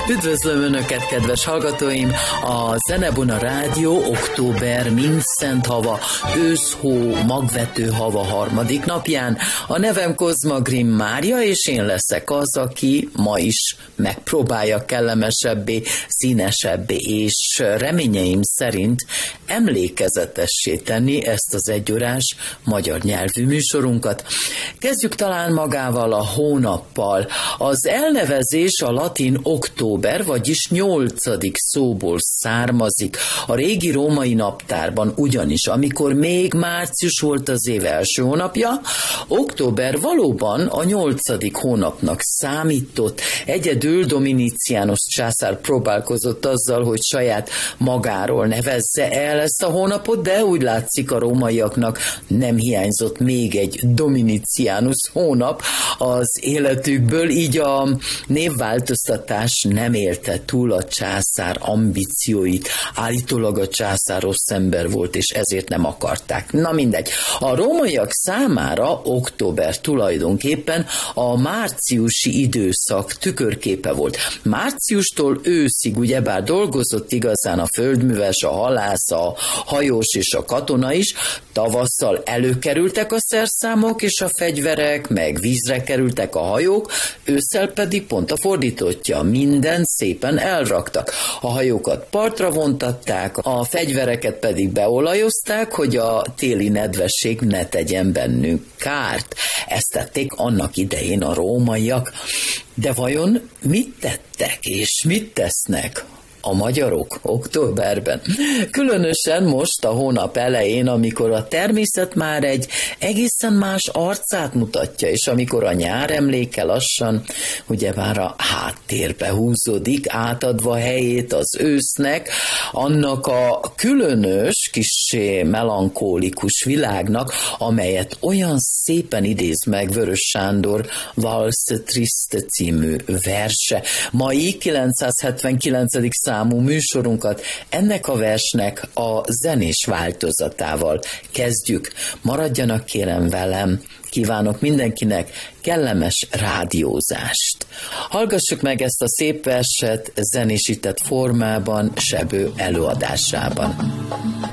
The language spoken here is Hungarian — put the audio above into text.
Üdvözlöm Önöket, kedves hallgatóim! A Zenebuna Rádió október mindszent hava, őszhó, magvető hava harmadik napján. A nevem Kozma Grimm Mária, és én leszek az, aki ma is megpróbálja kellemesebbé, színesebbé, és reményeim szerint emlékezetessé tenni ezt az egyórás magyar nyelvű műsorunkat. Kezdjük talán magával a hónappal. Az elnevezés a latin október, vagyis 8. szóból származik. A régi római naptárban ugyanis, amikor még március volt az év első hónapja, október valóban a 8. hónapnak számított. Egyedül Domitianus császár próbálkozott azzal, hogy saját magáról nevezze el ezt a hónapot, de úgy látszik, a rómaiaknak nem hiányzott még egy Domitianus hónap az életükből, így a névváltoztatás nem élte túl a császár ambícióit. Állítólag a császár rossz ember volt, és ezért nem akarták. Na mindegy. A rómaiak számára október tulajdonképpen a márciusi időszak tükörképe volt. Márciustól őszig ugyebár dolgozott igazán a földműves, a halász, a hajós és a katona is. Tavasszal előkerültek a szerszámok és a fegyverek, meg vízre kerültek a hajók, ősszel pedig pont a fordítottja, mindent szépen elraktak. A hajókat partra vontatták, a fegyvereket pedig beolajozták, hogy a téli nedvesség ne tegyen bennük kárt. Ezt tették annak idején a rómaiak. De vajon mit tettek és mit tesznek a magyarok októberben? Különösen most a hónap elején, amikor a természet már egy egészen más arcát mutatja, és amikor a nyár emléke lassan ugyebár a háttérbe húzódik, átadva helyét az ősznek, annak a különös, kissé melankólikus világnak, amelyet olyan szépen idéz meg Vörös Sándor Valse Triste című verse. Mai 979. számú műsorunkat ennek a versnek a zenés változatával kezdjük. Maradjanak kérem velem, kívánok mindenkinek kellemes rádiózást. Hallgassuk meg ezt a szép verset zenésített formában, Sebő előadásában.